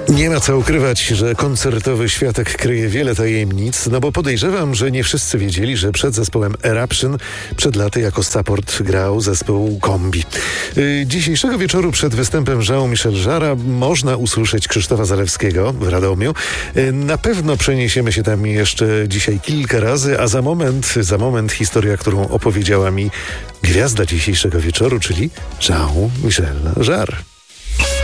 Nie ma co ukrywać, że koncertowy światek kryje wiele tajemnic, no bo podejrzewam, że nie wszyscy wiedzieli, że przed zespołem Eruption przed laty jako support grał zespół Kombi. Dzisiejszego wieczoru przed występem Jean-Michel Jarre'a można usłyszeć Krzysztofa Zalewskiego w Radomiu. Na pewno przeniesiemy się tam jeszcze dzisiaj kilka razy, a za moment historia, którą opowiedziała mi gwiazda dzisiejszego wieczoru, czyli Jean-Michel Jarre.